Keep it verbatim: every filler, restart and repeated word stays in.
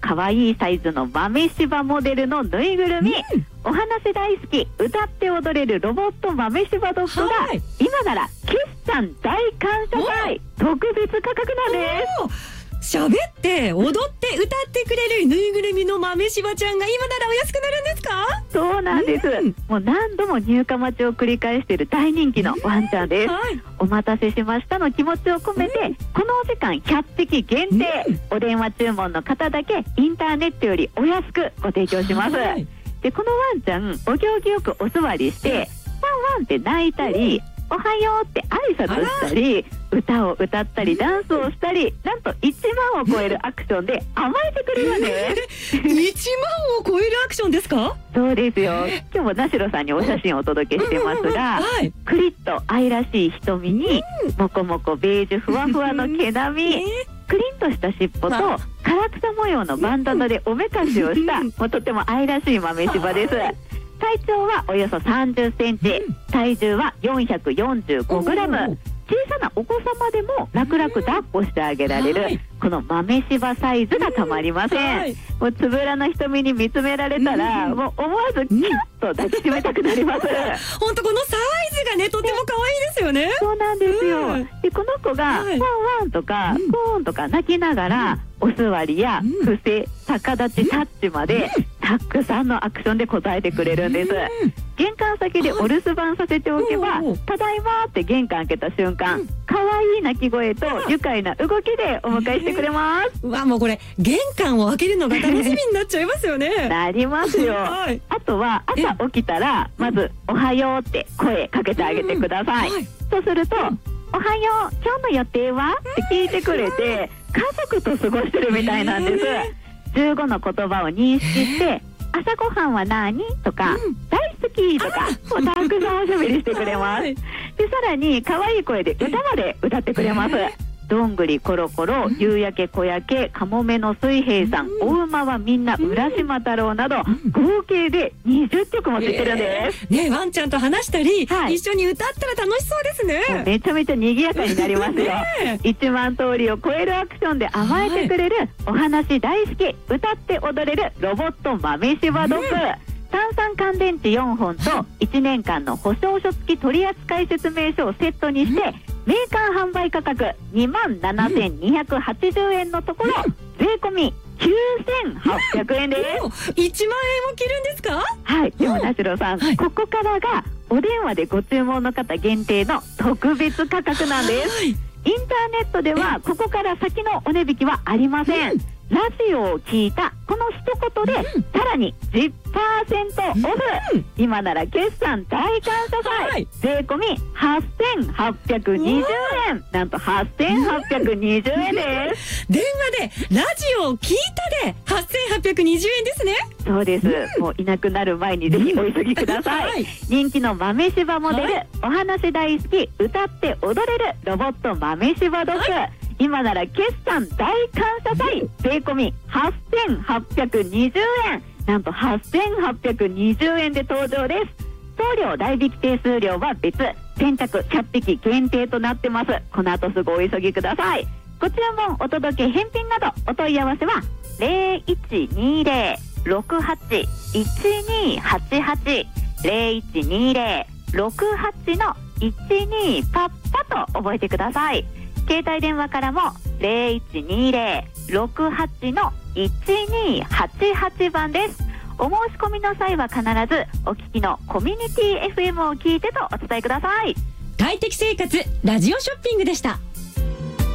可愛いサイズの豆柴モデルのぬいぐるみ、うん、お話大好き歌って踊れるロボット豆柴ドッグが、はい、今なら決算大感謝祭特別価格なんです。 喋って踊って歌ってくれるぬいぐるみの豆柴ちゃんが今ならお安くなるんですか？ そうなんです、うん、もう何度も入荷待ちを繰り返している大人気のワンちゃんです、はい、お待たせしましたの気持ちを込めて、うん、このお時間ひゃっぴき限定、うん、お電話注文の方だけインターネットよりお安くご提供します、はい、でこのワンちゃんお行儀よくお座りしてワンワンって泣いたり、うんおはようって挨拶したり歌を歌ったりダンスをしたりなんといちまんを超えるアクションで甘えてくれるんですいちまんを超えるアクションですか？ そうですよ。今日もなしろさんにお写真をお届けしてますが、はい、クリッと愛らしい瞳にもこもこベージュふわふわの毛並みクリンとした尻尾と唐草模様のバンダナでおめかしをしたもうとても愛らしい豆柴です。体長はおよそさんじゅっセンチ、うん、体重はよんひゃくよんじゅうごグラム、小さなお子様でも楽々抱っこしてあげられる、はい、この豆柴サイズがたまりません、はい、もうつぶらな瞳に見つめられたら、うん、もう思わずキュッと抱きしめたくなります本当このサイズがねとても可愛いですよね。 そうなんですよ、うん、でこの子が、はい、ワンワンとか、うん、コーンとか泣きながら、うん、お座りや伏せ、逆立ちタッチまで、うんたくさんのアクションで応えてくれるんです、うん、玄関先でお留守番させておけば、はい、ただいまって玄関開けた瞬間、うん、可愛い鳴き声と愉快な動きでお迎えしてくれます、 うわもうこれ玄関を開けるのが楽しみになっちゃいますよねなりますよ、はい、あとは朝起きたらまずおはようって声かけてあげてください、うんはい、そうすると、うん、おはよう今日の予定はって聞いてくれて家族と過ごしてるみたいなんです。じゅうごの言葉を認識して朝ごはんは何とか、うん、大好きとかもうたくさんおしゃべりしてくれますでさらに可愛い声で歌まで歌ってくれます。どんぐりころころ、夕焼け小焼け、かもめの水平さん、お馬はみんな、浦島太郎など、合計でにじゅっきょくもついてるんです。 ね、ワンちゃんと話したり、はい、一緒に歌ったら楽しそうですね。 めちゃめちゃ賑やかになりますよ。いちまん通りを超えるアクションで甘えてくれる、はい、お話大好き、歌って踊れるロボット豆柴ドッグ。炭酸乾電池よんほんといちねんかんの保証書付き取扱説明書をセットにして、メーカー販売価格にまんななせんにひゃくはちじゅうえんのところ、税込みきゅうせんはっぴゃくえんです。 いちまんえんも切るんですか？ はい、でもなしろさん、はい、ここからがお電話でご注文の方限定の特別価格なんです。インターネットではここから先のお値引きはありません。うんラジオを聞いたこの一言で、うん、さらに じゅっパーセント オフ、うん、今なら決算大感謝祭、はい、税込みはっせんはっぴゃくにじゅうえん、なんとはっせんはっぴゃくにじゅうえんです。 電話でラジオを聞いたではっせんはっぴゃくにじゅうえんですね。 そうです、うん、もういなくなる前にぜひお急ぎください、はい、人気の豆柴モデル、はい、お話大好き歌って踊れるロボット豆柴ドッグ、はい今なら決算大感謝祭税込みはっせんはっぴゃくにじゅうえん、なんとはっせんはっぴゃくにじゅうえんで登場です。送料代引き手数料は別、先着ひゃっぴき限定となってます。この後すぐお急ぎください。ご注文お届け返品などお問い合わせは ゼロいちにゼロ ろくはち いちにはちはち ゼロいちにゼロ ろくはち のいちにパッパと覚えてください。携帯電話からも ゼロいちにゼロ ろくはち のいちにはちはちばんです。お申し込みの際は必ずお聞きのコミュニティ エフエム を聞いてとお伝えください。 快適生活ラジオショッピングでした。